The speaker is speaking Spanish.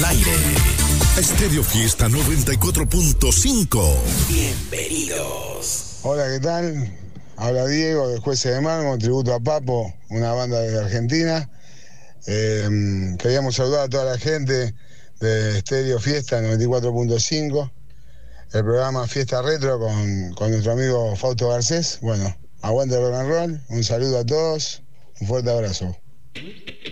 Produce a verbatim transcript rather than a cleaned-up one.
al aire. Estéreo Fiesta noventa y cuatro punto cinco. Bienvenidos. Hola, ¿qué tal? Habla Diego de Jueces de Mármol, tributo a Papo, una banda de Argentina. Eh, queríamos saludar a toda la gente de Estéreo Fiesta noventa y cuatro punto cinco, el programa Fiesta Retro con, con nuestro amigo Fausto Garcés. Bueno, aguante el rock and roll, un saludo a todos, un fuerte abrazo.